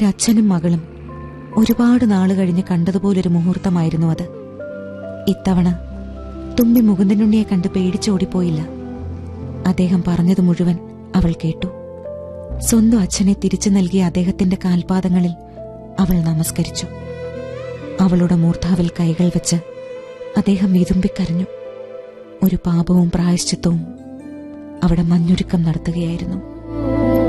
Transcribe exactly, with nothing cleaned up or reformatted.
ഒരച്ഛനും മകളും ഒരുപാട് നാള് കഴിഞ്ഞ് കണ്ടതുപോലൊരു മുഹൂർത്തമായിരുന്നു അത്. ഇത്തവണ തുമ്പി മുകുന്ദനുണ്ണിയെ കണ്ട് പേടിച്ചോടിപ്പോയില്ല. അദ്ദേഹം പറഞ്ഞത് മുഴുവൻ അവൾ കേട്ടു. സ്വന്തം അച്ഛനെ തിരിച്ചു നൽകിയ അദ്ദേഹത്തിന്റെ കാൽപാദങ്ങളിൽ അവൾ നമസ്കരിച്ചു. അവളുടെ മൂർധാവിൽ കൈകൾ വെച്ച് അദ്ദേഹം വിതുമ്പിക്കരഞ്ഞു. ഒരു പാപവും പ്രായശ്ചിത്തവും അവിടെ മഞ്ഞുരുക്കം നടത്തുകയായിരുന്നു.